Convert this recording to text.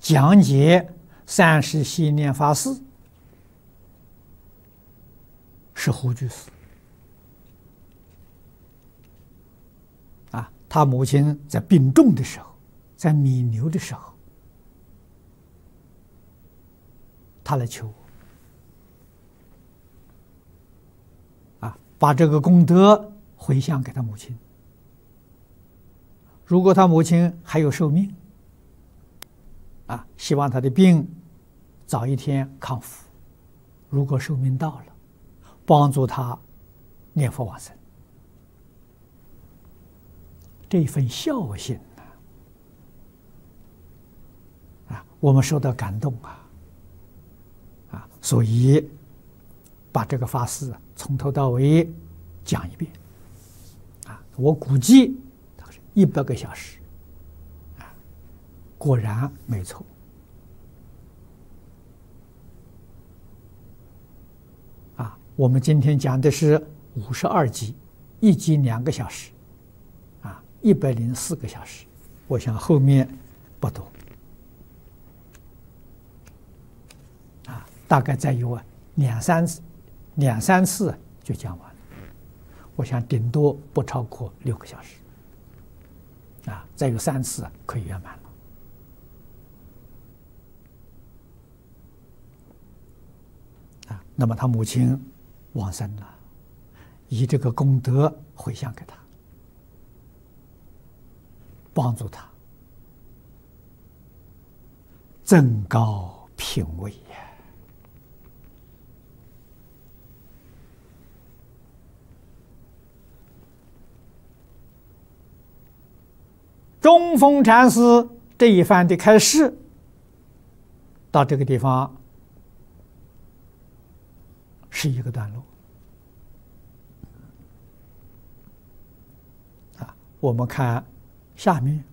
讲解30系念法事是胡居士啊，他母亲在病重的时候，在弥留的时候，他来求我啊，把这个功德回向给他母亲。如果他母亲还有寿命啊，希望他的病早一天康复；如果寿命到了，帮助他念佛往生。这一份孝心啊，我们受到感动啊，所以把这个法事从头到尾讲一遍啊，我估计100个小时啊，果然没错啊。我们今天讲的是52集，1集2个小时啊，104个小时，我想后面不多啊，大概再有两三次就讲完了。我想顶多不超过6个小时啊，再有3次可以圆满了啊。那么他母亲往生了，以这个功德回向给他，帮助他增高品位呀。中峰禅师这一番的开示，到这个地方是一个段落啊。我们看下面